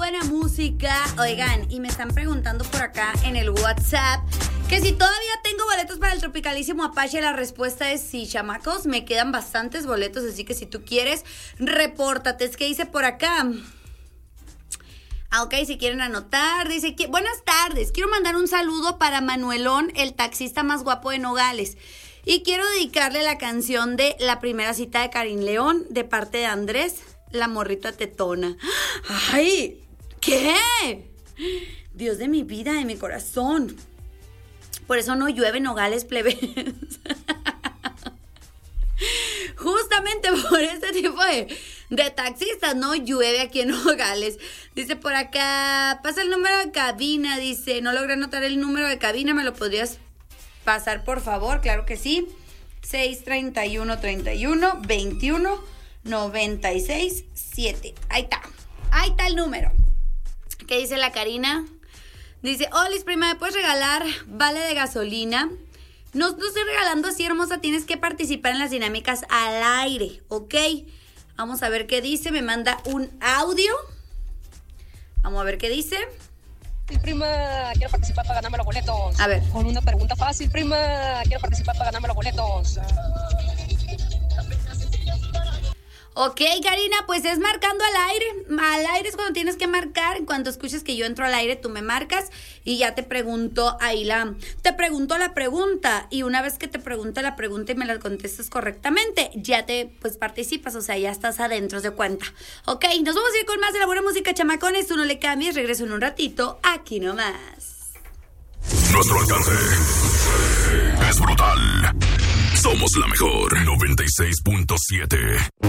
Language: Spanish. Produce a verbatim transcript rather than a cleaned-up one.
buena música. Oigan, y me están preguntando por acá en el WhatsApp que si todavía tengo boletos para el Tropicalísimo Apache. La respuesta es sí, chamacos. Me quedan bastantes boletos, así que si tú quieres, repórtate. Es que dice por acá... Ah, ok, si quieren anotar, dice que buenas tardes, quiero mandar un saludo para Manuelón, el taxista más guapo de Nogales. Y quiero dedicarle la canción de La Primera Cita de Karim León, de parte de Andrés, la morrita tetona. ¡Ay! ¿Qué? Dios de mi vida, de mi corazón. Por eso no llueve en Nogales, plebes. Justamente por este tipo de, de taxistas no llueve aquí en Nogales. Dice por acá, pasa el número de cabina, dice, no logré anotar el número de cabina, ¿me lo podrías pasar por favor? Claro que sí. seis treinta y uno, treinta y uno, veintiuno, noventa y seis, siete. Ahí está, ahí está el número. ¿Qué dice la Karina? Dice, Olis, prima, ¿me puedes regalar vale de gasolina? No, no estoy regalando así, hermosa, tienes que participar en las dinámicas al aire, ¿ok? Vamos a ver qué dice, me manda un audio. Vamos a ver qué dice. Sí, prima, quiero participar para ganarme los boletos. A ver. Con una pregunta fácil, prima, quiero participar para ganarme los boletos. Ok, Karina, pues es marcando al aire. Al aire es cuando tienes que marcar. En cuanto escuches que yo entro al aire, tú me marcas y ya te pregunto ahí la... Te pregunto la pregunta y una vez que te pregunto la pregunta y me la contestas correctamente, ya te, pues, participas, o sea, ya estás adentro de cuenta. Ok, nos vamos a ir con más de la buena música, chamacones. Tú no le cambies, regreso en un ratito, aquí nomás. Nuestro alcance es brutal. Somos la mejor noventa y seis punto siete.